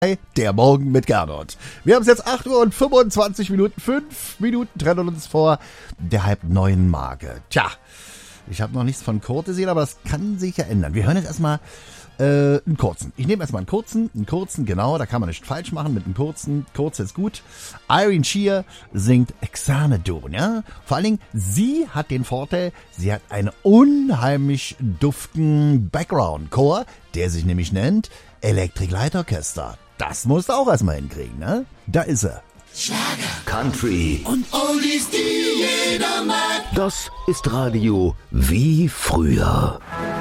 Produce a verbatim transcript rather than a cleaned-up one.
Der Morgen mit Gernot. Wir haben es jetzt acht Uhr und fünfundzwanzig Minuten. Fünf Minuten trennen uns vor der halb neuen Marke. Tja, ich habe noch nichts von Kurt gesehen, aber das kann sich ja ändern. Wir hören jetzt erstmal äh, einen kurzen. Ich nehme erstmal einen kurzen. Einen kurzen, genau, da kann man nicht falsch machen mit einem kurzen. Kurz ist gut. Irene Shear singt Xanadu, ja? Vor allen Dingen, sie hat den Vorteil, sie hat einen unheimlich duften Background-Chor, der sich nämlich nennt Electric Light Orchestra. Das musst du auch erstmal hinkriegen, ne? Da ist er. Schlager, Country und Oldies, die jeder mag. Das ist Radio wie früher.